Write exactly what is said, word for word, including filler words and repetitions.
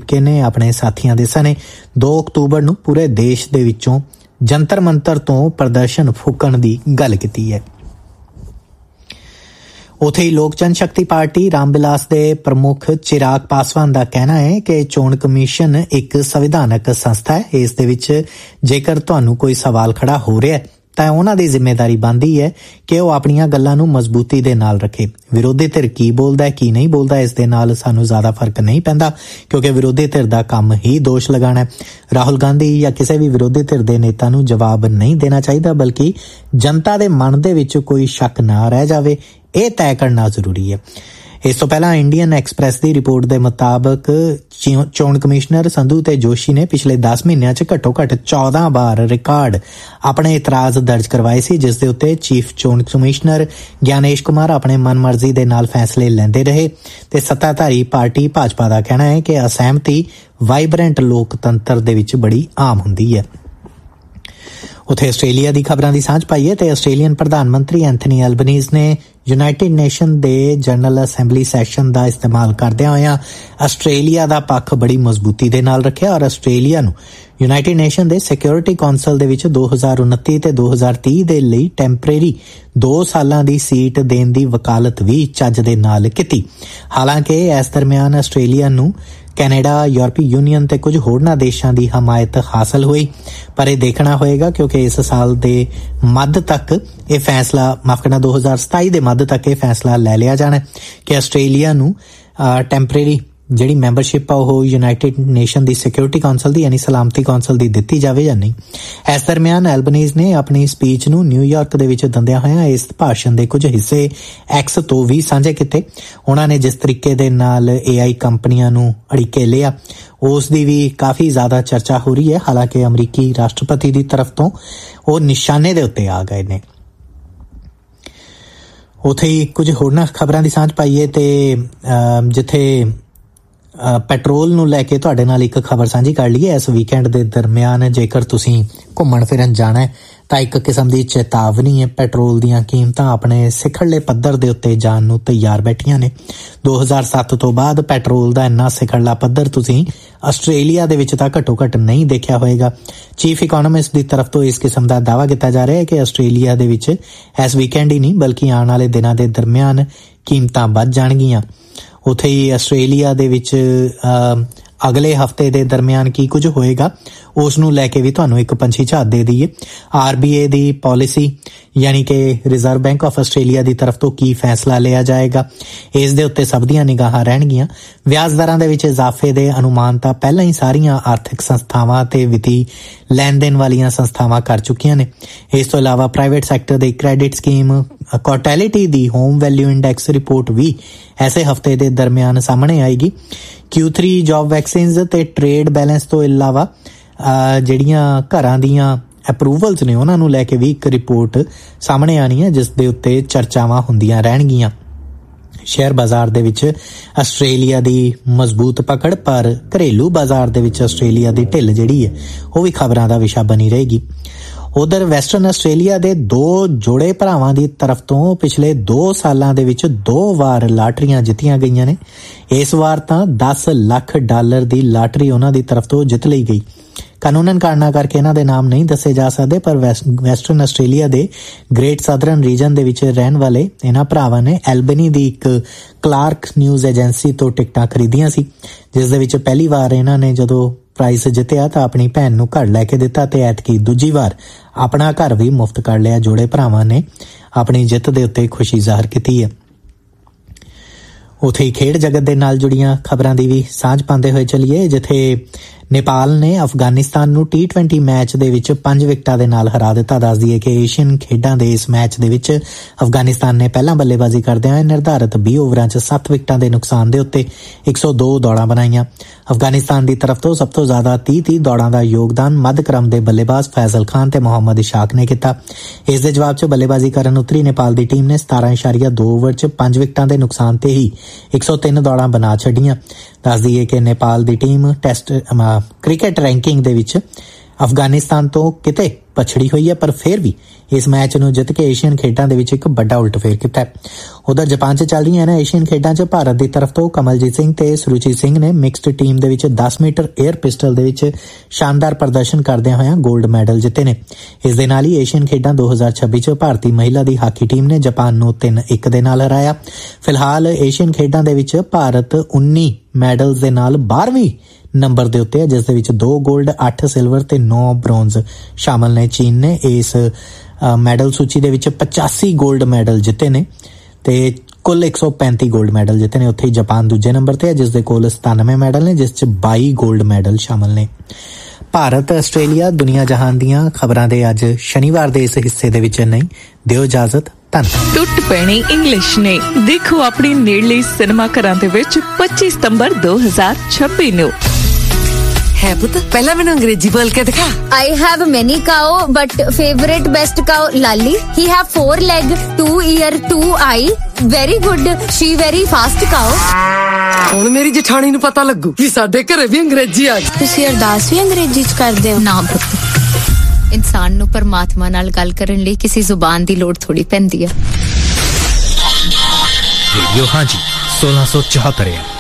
ਕੇ ਨੇ ਆਪਣੇ ਸਾਥੀਆਂ ਦੇ ਸਣੇ ਦੋ ਅਕਤੂਬਰ ਨੂੰ ਪੂਰੇ ਦੇਸ਼ ਦੇ ਵਿੱਚੋਂ ਜੰਤਰ ਮੰਤਰ ਤੋਂ ਪ੍ਰਦਰਸ਼ਨ ਫੂਕਣ ਦੀ ਗੱਲ ਕੀਤੀ ਹੈ। ਉੱਥੇ ਹੀ ਲੋਕ ਜਨਸ਼ਕਤੀ ਪਾਰਟੀ ਰਾਮ ਵਿਲਾਸ ਦੇ ਪ੍ਰਮੁੱਖ ਚਿਰਾਗ ਪਾਸਵਾਨ ਦਾ ਕਹਿਣਾ ਹੈ ਕਿ ਚੋਣ ਕਮਿਸ਼ਨ ਇੱਕ ਸੰਵਿਧਾਨਕ ਸੰਸਥਾ ਹੈ। ਇਸ ਦੇ ਵਿੱਚ ਜੇਕਰ ਤੁਹਾਨੂੰ ਕੋਈ ਸਵਾਲ ਖੜਾ ਹੋ ਰਿਹਾ ਤਾਂ ਉਹਨਾਂ ਦੀ ਜ਼ਿੰਮੇਵਾਰੀ ਬਣਦੀ ਹੈ ਕਿ ਉਹ ਆਪਣੀਆਂ ਗੱਲਾਂ ਨੂੰ ਮਜ਼ਬੂਤੀ ਦੇ ਨਾਲ ਰੱਖੇ। ਵਿਰੋਧੀ ਧਿਰ ਕੀ ਬੋਲਦਾ ਹੈ ਕੀ ਨਹੀਂ ਬੋਲਦਾ ਇਸ ਦੇ ਨਾਲ ਸਾਨੂੰ ਜ਼ਿਆਦਾ ਫਰਕ ਨਹੀਂ ਪੈਂਦਾ, ਕਿਉਂਕਿ ਵਿਰੋਧੀ ਧਿਰ ਦਾ ਕੰਮ ਹੀ ਦੋਸ਼ ਲਗਾਉਣਾ। ਰਾਹੁਲ ਗਾਂਧੀ ਜਾਂ ਕਿਸੇ ਵੀ ਵਿਰੋਧੀ ਧਿਰ ਦੇ ਨੇਤਾ ਨੂੰ ਜਵਾਬ ਨਹੀਂ ਦੇਣਾ ਚਾਹੀਦਾ, ਬਲਕਿ ਜਨਤਾ ਦੇ ਮਨ ਦੇ ਵਿੱਚ ਕੋਈ ਸ਼ੱਕ ਨਾ ਰਹਿ ਜਾਵੇ, ਇਹ ਤੈਅ ਕਰਨਾ ਜ਼ਰੂਰੀ ਹੈ। ਇਸ ਤੋਂ ਪਹਿਲਾਂ ਇੰਡੀਅਨ ਐਕਸਪ੍ਰੈਸ ਦੀ ਰਿਪੋਰਟ ਦੇ ਮੁਤਾਬਕ ਚੋਣ ਕਮਿਸ਼ਨਰ ਸੰਧੂ ਤੇ ਜੋਸ਼ੀ ਨੇ ਪਿਛਲੇ ਦਸ ਮਹੀਨਿਆਂ 'ਚ ਘੱਟੋ ਘੱਟ ਚੌਦਾਂ ਵਾਰ ਰਿਕਾਰਡ ਆਪਣੇ ਇਤਰਾਜ਼ ਦਰਜ ਕਰਵਾਏ ਸੀ, ਜਿਸ ਦੇ ਉੱਤੇ ਚੀਫ ਚੋਣ ਕਮਿਸ਼ਨਰ ਗਿਆਨੇਸ਼ ਕੁਮਾਰ ਆਪਣੇ ਮਨਮਰਜ਼ੀ ਦੇ ਨਾਲ ਫੈਸਲੇ ਲੈਂਦੇ ਰਹੇ ਤੇ ਸੱਤਾਧਾਰੀ ਪਾਰਟੀ ਭਾਜਪਾ ਦਾ ਕਹਿਣਾ ਹੈ ਕਿ ਅਸਹਿਮਤੀ ਵਾਈਬਰੈਂਟ ਲੋਕਤੰਤਰ ਦੇ ਵਿੱਚ ਬੜੀ ਆਮ ਹੁੰਦੀ ਹੈ। ਉੱਥੇ ਆਸਟ੍ਰੇਲੀਆ ਦੀ ਖਬਰਾਂ ਦੀ ਸਾਂਝ ਪਾਈਏ ਤੇ ਆਸਟ੍ਰੇਲੀਅਨ ਪ੍ਰਧਾਨ ਮੰਤਰੀ ਐਂਥਨੀ ਐਲਬਨੀਜ਼ ਨੇ ਯੂਨਾਈਟਿਡ ਨੇਸ਼ਨ ਦੇ ਜਨਰਲ ਅਸੈਂਬਲੀ ਸੈਸ਼ਨ ਦਾ ਇਸਤੇਮਾਲ ਕਰਦਿਆਂ ਹੋਇਆਂ ਆਸਟ੍ਰੇਲੀਆ ਦਾ ਪੱਖ ਬੜੀ ਮਜ਼ਬੂਤੀ ਦੇ ਨਾਲ ਰੱਖਿਆ ਔਰ ਆਸਟ੍ਰੇਲੀਆ ਨੂੰ ਯੂਨਾਈਟਿਡ ਨੇਸ਼ਨ ਦੇ ਸਿਕਿਉਰਿਟੀ ਕੌਂਸਲ ਦੇ ਵਿੱਚ ਦੋ ਹਜ਼ਾਰ ਉਨੱਤੀ ਤੇ ਦੋ ਹਜ਼ਾਰ ਤੀਹ ਦੇ ਲਈ ਟੈਂਪਰੇਰੀ ਦੋ ਸਾਲਾਂ ਦੀ ਸੀਟ ਦੇਣ ਦੀ ਵਕਾਲਤ ਵੀ ਚੱਜ ਦੇ ਨਾਲ ਕੀਤੀ। ਹਾਲਾਂਕਿ ਇਸ ਦਰਮਿਆਨ ਆਸਟ੍ਰੇਲੀਆ ਨੂੰ ਕੈਨੇਡਾ, ਯੂਰਪੀ ਯੂਨੀਅਨ ਤੇ ਕੁਝ ਹੋਰਨਾਂ ਦੇਸ਼ਾਂ ਦੀ ਹਮਾਇਤ ਹਾਸਲ ਹੋਈ, ਪਰ ਇਹ ਦੇਖਣਾ ਹੋਏਗਾ ਕਿਉਂਕਿ ਇਸ ਸਾਲ ਦੇ ਮੱਧ ਤੱਕ ਇਹ ਫੈਸਲਾ ਮਾਫ ਕਰਨਾ ਦੋ ਹਜ਼ਾਰ ਸਤਾਈ ਦੇ ਮੱਧ ਤੱਕ ਇਹ ਫੈਸਲਾ ਲੈ ਲਿਆ ਜਾਣਾ ਕਿ ਆਸਟ੍ਰੇਲੀਆ ਨੂੰ ਟੈਂਪਰੇਰੀ ਜਿਹੜੀ ਮੈਂਬਰਸ਼ਿਪ ਆ ਉਹ ਯੂਨਾਈਟਿਡ ਨੇਸ਼ਨ ਦੀ ਸਿਕਿਉਰਿਟੀ ਕੌਂਸਲ ਦੀ ਯਾਨੀ ਸਲਾਮਤੀ ਕੌਂਸਲ ਦੀ ਦਿੱਤੀ ਜਾਵੇ ਜਾਂ ਨਹੀਂ। ਇਸ ਦਰਮਿਆਨ ਐਲਬਨੀਜ਼ ਨੇ ਆਪਣੀ ਸਪੀਚ ਨੂੰ ਨਿਊਯਾਰਕ ਦੇ ਵਿੱਚ ਦਿੰਦਿਆਂ ਹੋਇਆਂ ਇਸ ਭਾਸ਼ਣ ਦੇ ਕੁਝ ਹਿੱਸੇ ਐਕਸ ਤੋਂ ਵੀ ਸਾਂਝੇ ਕੀਤੇ। ਉਹਨਾਂ ਨੇ ਜਿਸ ਤਰੀਕੇ ਦੇ ਨਾਲ ਏ ਆਈ ਕੰਪਨੀਆਂ ਨੂੰ ਅੜਿੱਕੇ ਲਿਆ ਉਸ ਦੀ ਵੀ ਕਾਫੀ ਜ਼ਿਆਦਾ ਚਰਚਾ ਹੋ ਰਹੀ ਹੈ। ਹਾਲਾਂਕਿ ਅਮਰੀਕੀ ਰਾਸ਼ਟਰਪਤੀ ਦੀ ਤਰਫ ਤੋਂ ਉਹ ਨਿਸ਼ਾਨੇ ਦੇ ਉੱਤੇ ਆ ਗਏ ਨੇ। ਉੱਥੇ ਹੀ ਕੁਝ ਹੋਰਨਾਂ ਖਬਰਾਂ ਦੀ ਸਾਂਝ ਪਾਈਏ ਤੇ ਜਿੱਥੇ ਪੈਟਰੋਲ ਨੂੰ ਲੈ ਕੇ ਤੁਹਾਡੇ ਨਾਲ ਇੱਕ ਖਬਰ ਸਾਂਝੀ ਕਰ ਲਈਏ। ਇਸ ਵੀਕਐਂਡ ਦੇ ਦਰਮਿਆਨ ਜੇਕਰ ਤੁਸੀਂ ਘੁੰਮਣ ਫਿਰਨ ਜਾਣਾ ਹੈ ਤਾਂ ਇੱਕ ਕਿਸਮ ਦੀ ਚੇਤਾਵਨੀ ਹੈ, ਪੈਟਰੋਲ ਦੀਆਂ ਕੀਮਤਾਂ ਆਪਣੇ ਸਿਖਰਲੇ ਪੱਧਰ ਦੇ ਉੱਤੇ ਜਾਣ ਨੂੰ ਤਿਆਰ ਬੈਠੀਆਂ ਨੇ। ਦੋ ਹਜ਼ਾਰ ਸੱਤ ਤੋਂ ਬਾਅਦ ਪੈਟਰੋਲ ਦਾ ਇੰਨਾ ਸਿਖਰਲਾ ਪੱਧਰ ਤੁਸੀਂ ਆਸਟ੍ਰੇਲੀਆ ਦੇ ਵਿੱਚ ਤਾਂ ਘੱਟੋ ਘੱਟ ਨਹੀਂ ਦੇਖਿਆ ਹੋਏਗਾ। ਚੀਫ ਇਕੋਨੋਮਿਸਟ ਦੀ ਤਰਫ ਤੋਂ ਇਸ ਕਿਸਮ ਦਾ ਦਾਅਵਾ ਕੀਤਾ ਜਾ ਰਿਹਾ ਹੈ ਕਿ ਆਸਟ੍ਰੇਲੀਆ ਦੇ ਵਿੱਚ ਇਸ ਵੀਕਐਂਡ ਹੀ ਨਹੀਂ ਬਲਕਿ ਆਉਣ ਵਾਲੇ ਦਿਨਾਂ ਦੇ ਦਰਮਿਆਨ ਕੀਮਤਾਂ ਵੱਧ ਜਾਣਗੀਆਂ। ਉੱਥੇ ਹੀ ਆਸਟ੍ਰੇਲੀਆ ਦੇ ਵਿੱਚ ਅਗਲੇ ਹਫ਼ਤੇ ਦੇ ਦਰਮਿਆਨ ਕੀ ਕੁਝ ਹੋਏਗਾ ਉਸ ਨੂੰ ਲੈ ਕੇ ਵੀ ਤੁਹਾਨੂੰ ਇੱਕ ਪੰਛੀ ਝਾਤ ਦੇ ਦਈਏ। R B I the policy ਯਾਨੀ ਕਿ ਰਿਜ਼ਰਵ ਬੈਂਕ ਆਫ ਆਸਟ੍ਰੇਲੀਆ ਦੀ ਤਰਫ ਤੋਂ ਕੀ ਫੈਸਲਾ ਲਿਆ ਜਾਏਗਾ ਇਸ ਦੇ ਉੱਤੇ ਸਭ ਦੀਆਂ ਨਿਗਾਹਾਂ ਰਹਿਣਗੀਆਂ। ਵਿਆਜ ਦਰਾਂ ਦੇ ਵਿੱਚ ਇਜ਼ਾਫੇ ਦੇ ਅਨੁਮਾਨ ਤਾਂ ਪਹਿਲਾਂ ਹੀ ਸਾਰੀਆਂ ਆਰਥਿਕ ਸੰਸਥਾਵਾਂ ਤੇ ਵਿੱਤੀ ਲੈਣ ਦੇਣ ਵਾਲੀਆਂ ਸੰਸਥਾਵਾਂ ਕਰ ਚੁੱਕੀਆਂ ਨੇ। ਇਸ ਤੋਂ ਇਲਾਵਾ ਪ੍ਰਾਈਵੇਟ ਸੈਕਟਰ ਦੇ ਕ੍ਰੈਡਿਟ ਸਕੀਮ ਕੋਟੈਲਿਟੀ ਦੀ ਹੋਮ ਵੈਲਿਊ ਇੰਡੈਕਸ ਰਿਪੋਰਟ ਵੀ ਐਸੇ ਹਫ਼ਤੇ ਦੇ ਦਰਮਿਆਨ ਸਾਹਮਣੇ ਆਏਗੀ। ਕਿਊ ਥਰੀ ਜੌਬ ਵੈਕਸੀਨਸ ਤੇ ਟ੍ਰੇਡ ਬੈਲੈਂਸ ਤੋਂ ਇਲਾਵਾ ਜਿਹੜੀਆਂ ਘਰਾਂ ਦੀਆਂ ਅਪਰੂਵਲਸ ਨੇ ਉਹਨਾਂ ਨੂੰ ਲੈ ਕੇ ਵੀ ਇੱਕ ਰਿਪੋਰਟ ਸਾਹਮਣੇ ਆਣੀ ਹੈ ਜਿਸ ਦੇ ਉੱਤੇ ਚਰਚਾਵਾਂ ਹੁੰਦੀਆਂ ਰਹਿਣਗੀਆਂ। ਸ਼ੇਅਰ ਬਾਜ਼ਾਰ ਦੇ ਵਿੱਚ ਆਸਟ੍ਰੇਲੀਆ ਦੀ ਮਜ਼ਬੂਤ ਪਕੜ ਪਰ ਘਰੇਲੂ ਬਾਜ਼ਾਰ ਦੇ ਵਿੱਚ ਆਸਟ੍ਰੇਲੀਆ ਦੀ ਢਿੱਲ ਜਿਹੜੀ ਹੈ ਉਹ ਵੀ ਖਬਰਾਂ ਦਾ ਵਿਸ਼ਾ ਬਣੀ ਰਹੇਗੀ। ਉਧਰ ਵੈਸਟਰਨ ਆਸਟ੍ਰੇਲੀਆ ਦੇ ਦੋ ਜੋੜੇ ਭਰਾਵਾਂ ਦੀ ਤਰਫ ਤੋਂ ਪਿਛਲੇ ਦੋ ਸਾਲਾਂ ਦੇ ਵਿੱਚ ਦੋ ਵਾਰ ਲਾਟਰੀਆਂ ਜਿੱਤੀਆਂ ਗਈਆਂ ਨੇ। ਇਸ ਵਾਰ ਤਾਂ ਦਸ ਲੱਖ ਡਾਲਰ ਦੀ ਲਾਟਰੀ ਉਹਨਾਂ ਦੀ ਤਰਫ ਤੋਂ ਜਿੱਤ ਲਈ ਗਈ। ਕਾਨੂੰਨਨ ਕਾਰਨਾਂ ਕਰਕੇ ਇਹਨਾਂ ਦੇ ਨਾਮ ਨਹੀਂ ਦੱਸੇ ਜਾ ਸਕਦੇ, ਪਰ ਵੈਸਟਰਨ ਆਸਟ੍ਰੇਲੀਆ ਦੇ ਗ੍ਰੇਟ ਸਦਰਨ ਰੀਜਨ ਦੇ ਵਿੱਚ ਰਹਿਣ ਵਾਲੇ ਇਹਨਾਂ ਭਰਾਵਾਂ ਨੇ ਐਲਬਨੀ ਦੀ ਇੱਕ ਕਲਾਰਕ ਨਿਊਜ਼ ਏਜੰਸੀ ਤੋਂ ਟਿਕਟਾਂ ਖਰੀਦੀਆਂ ਸੀ, ਜਿਸ ਦੇ ਵਿੱਚ ਪਹਿਲੀ ਵਾਰ ਇਹਨਾਂ ਨੇ ਜਦੋਂ ਪ੍ਰਾਈਜ਼ ਜਿੱਤਿਆ ਤਾਂ ਆਪਣੀ ਭੈਣ ਨੂੰ ਘਰ ਲੈ ਕੇ ਦਿੱਤਾ ਤੇ ਐਤਕੀ ਦੂਜੀ ਵਾਰ ਆਪਣਾ ਘਰ ਵੀ ਮੁਫਤ ਕਰ ਲਿਆ। ਜੋੜੇ ਭਰਾਵਾਂ ਨੇ ਆਪਣੀ ਜਿੱਤ ਦੇ ਉੱਤੇ ਖੁਸ਼ੀ ਜ਼ਾਹਰ ਕੀਤੀ ਹੈ। ਉੱਥੇ ਹੀ ਖੇਡ ਜਗਤ ਦੇ ਨਾਲ ਜੁੜੀਆਂ ਖਬਰਾਂ ਦੀ ਵੀ ਸਾਂਝ ਪਾਉਂਦੇ ਹੋਏ ਚੱਲੀਏ, ਜਿੱਥੇ ਨੇਪਾਲ ਨੇ ਅਫਗਾਨਿਸਤਾਨ ਨੂੰ ਟੀ ਟਵੈਂਟੀ ਮੈਚ ਦੇ ਵਿੱਚ ਪੰਜ ਵਿਕਟਾਂ ਦੇ ਨਾਲ ਹਰਾ ਦਿੱਤਾ। ਦੱਸ ਦਈਏ ਕਿ ਏਸ਼ੀਅਨ ਖੇਡਾਂ ਦੇ ਇਸ ਮੈਚ ਦੇ ਵਿੱਚ ਅਫਗਾਨਿਸਤਾਨ ਨੇ ਪਹਿਲਾਂ ਬੱਲੇਬਾਜ਼ੀ ਕਰਦਿਆਂ ਨਿਰਧਾਰਿਤ ਵੀਹ ਓਵਰਾਂ 'ਚ ਸੱਤ ਵਿਕਟਾਂ ਦੇ ਨੁਕਸਾਨ ਦੇ ਉੱਤੇ ਇੱਕ ਸੌ ਦੋ ਦੌੜਾਂ ਬਣਾਈਆਂ। ਅਫਗਾਨਿਸਤਾਨ ਦੀ ਤਰਫ ਤੋਂ ਸਭ ਤੋਂ ਜ਼ਿਆਦਾ ਤੀਹ ਤੀਹ ਦੌੜਾਂ ਦਾ ਯੋਗਦਾਨ ਮੱਧ ਕ੍ਰਮ ਦੇ ਬੱਲੇਬਾਜ਼ ਫੈਜ਼ਲ ਖਾਨ ਤੇ ਮੁਹੰਮਦ ਇਸ਼ਾਕ ਨੇ ਕੀਤਾ। ਇਸ ਦੇ ਜਵਾਬ 'ਚ ਬੱਲੇਬਾਜ਼ੀ ਕਰਨ ਉਤਰੀ ਨੇਪਾਲ ਦੀ ਟੀਮ ਨੇ ਸਤਾਰਾਂ ਇਸ਼ਾਰੀਆ ਦੋ ਓਵਰ 'ਚ ਪੰਜ ਵਿਕਟਾਂ ਦੇ ਨੁਕਸਾਨ ਤੇ ਹੀ ਇੱਕ ਸੌ ਤਿੰਨ ਦੌੜਾਂ ਬਣਾ ਛੱਡੀਆਂ। ਦੱਸ ਦਈਏ ਕਿ ਨੇਪਾਲ ਦੀ ਟੀਮ ਟੈਸਟ ਕ੍ਰਿਕਟ ਰੈਂਕਿੰਗ ਦੇ ਵਿੱਚ ਅਫਗਾਨਿਸਤਾਨ ਤੋਂ ਕਿਤੇ ਪਛੜੀ ਹੋਈ ਹੈ, ਪਰ ਫਿਰ ਵੀ ਇਸ ਮੈਚ ਨੂੰ ਜਿੱਤ ਕੇ ਏਸ਼ੀਅਨ ਖੇਡਾਂ ਦੇ ਵਿੱਚ ਇੱਕ ਵੱਡਾ ਉਲਟਫੇਰ ਕੀਤਾ ਹੈ। ਉਧਰ ਜਾਪਾਨ 'ਚ ਚੱਲ ਰਹੀਆਂ ਇਹਨਾਂ ਏਸ਼ੀਅਨ ਖੇਡਾਂ 'ਚ ਭਾਰਤ ਦੀ ਤਰਫ ਤੋਂ ਕਮਲਜੀਤ ਸਿੰਘ ਤੇ ਸੁਰੂਚੀ ਸਿੰਘ ਨੇ ਮਿਕਸਡ ਟੀਮ ਦੇ ਵਿੱਚ ਦਸ ਮੀਟਰ 에ਅਰ ਪਿਸਟਲ ਦੇ ਵਿੱਚ ਸ਼ਾਨਦਾਰ ਪ੍ਰਦਰਸ਼ਨ ਕਰਦਿਆਂ ਹੋਇਆਂ 골ਡ ਮੈਡਲ ਜਿੱਤੇ ਨੇ। ਇਸ ਦੇ ਨਾਲ ਹੀ ਏਸ਼ੀਅਨ ਖੇਡਾਂ ਦੋ ਹਜ਼ਾਰ ਛੱਬੀ 'ਚ ਭਾਰਤੀ ਮਹਿਲਾ ਦੀ ਹਾਕੀ ਟੀਮ ਨੇ ਜਾਪਾਨ ਨੂੰ ਤਿੰਨ ਇੱਕ ਦੇ ਨਾਲ ਹਰਾਇਆ। ਫਿਲਹਾਲ ਏਸ਼ੀਅਨ ਖੇਡਾਂ ਦੇ ਵਿੱਚ ਭਾਰਤ ਉੱਨੀ ਮੈਡਲਸ ਦੇ ਨਾਲ ਬਾਰ੍ਹਵੀਂ ਨੰਬਰ ਦੇ ਉੱਤੇ ਹੈ, ਜਿਸ ਦੇ ਵਿੱਚ ਦੋ 골ਡ, ਅੱਠ ਸਿਲਵਰ ਤੇ ਨੌ ਬ੍ਰੌਂਜ਼ ਸ਼ਾਮਲ ਨੇ। ਚੀਨ ਨੇ ਇਸ ਮੈਡਲ ਸੂਚੀ ਦੇ ਵਿੱਚ ਪਚਾਸੀ 골ਡ ਮੈਡਲ ਜਿੱਤੇ ਨੇ ਤੇ ਕੁੱਲ ਇੱਕ ਸੌ ਪੈਂਤੀ 골ਡ ਮੈਡਲ ਜਿੱਤੇ ਨੇ। ਉੱਥੇ ਹੀ ਜਾਪਾਨ ਦੂਜੇ ਨੰਬਰ ਤੇ ਹੈ, ਜਿਸ ਦੇ ਕੋਲ ਸਤਾਨਵੇਂ ਮੈਡਲ ਨੇ, ਜਿਸ 'ਚ ਬਾਈ 골ਡ ਮੈਡਲ ਸ਼ਾਮਲ ਨੇ। ਭਾਰਤ ਆਸਟ੍ਰੇਲੀਆ ਦੁਨੀਆ ਜਹਾਨ ਦੀਆਂ ਖਬਰਾਂ ਦੇ ਅੱਜ ਸ਼ਨੀਵਾਰ ਦੇ ਇਸ ਹਿੱਸੇ ਦੇ ਵਿੱਚ ਨਹੀਂ। ਦਿਓ ਇਜਾਜ਼ਤ। ਟੁੱਟ ਪੈਣੀ ਇੰਗਲਿਸ਼ ਨੇ ਦੇਖੋ ਆਪਣੀ ਨੇੜਲੇ ਸਿਨੇਮਾ ਘਰਾਂ ਦੇ ਵਿੱਚ ਪੱਚੀ ਸਤੰਬਰ ਦੋ ਹਜ਼ਾਰ ਛੱਬੀ ਨੂੰ। ਹੈ ਪੁੱਤ ਪਹਿਲਾਂ ਮੈਨੂੰ ਅੰਗਰੇਜ਼ੀ ਬੋਲ ਕੇ ਦਿਖਾ। I have many cow but favorite best cow Lali. He have four leg, two ear, two eye. Very good. She very fast cow. ਹੁਣ ਮੇਰੀ ਜਠਾਣੀ ਨੂੰ ਪਤਾ ਲੱਗੂ ਕਿ ਸਾਡੇ ਘਰੇ ਵੀ ਅੰਗਰੇਜ਼ੀ ਆ ਗਈ। ਤੁਸੀਂ ਅਰਦਾਸ ਵੀ ਅੰਗਰੇਜ਼ੀ 'ਚ ਕਰਦੇ ਹੋ? ਨਾ ਪੁੱਤ, ਇਨਸਾਨ ਨੂੰ ਪਰਮਾਤਮਾ ਨਾਲ ਗੱਲ ਕਰਨ ਲਈ ਕਿਸੇ ਜ਼ੁਬਾਨ ਦੀ ਲੋੜ ਥੋੜੀ ਪੈਂਦੀ ਹੈ। ਰੇਡੀਓ ਹਾਂਜੀ ਸੋਲਾਂ ਸੌ ਚੁਹੱਤਰ